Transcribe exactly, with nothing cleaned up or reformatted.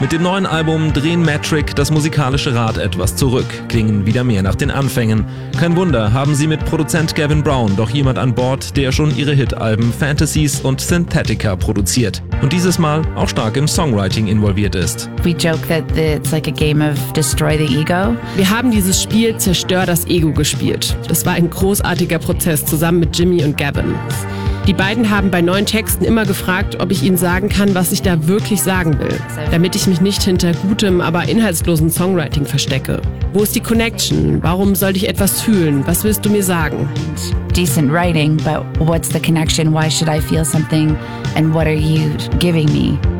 Mit dem neuen Album drehen Metric das musikalische Rad etwas zurück, klingen wieder mehr nach den Anfängen. Kein Wunder, haben sie mit Produzent Gavin Brown doch jemand an Bord, der schon ihre Hit-Alben Fantasies und Synthetica produziert und dieses Mal auch stark im Songwriting involviert ist. We joke that it's like a game of destroy the ego. Wir haben dieses Spiel Zerstör das Ego gespielt. Es war ein großartiger Prozess zusammen mit Jimmy und Gavin. Die beiden haben bei neuen Texten immer gefragt, ob ich ihnen sagen kann, was ich da wirklich sagen will, damit ich mich nicht hinter gutem, aber inhaltslosen Songwriting verstecke. Wo ist die Connection? Warum sollte ich etwas fühlen? Was willst du mir sagen? Decent writing, but what's the connection? Why should I feel something? And what are you giving me?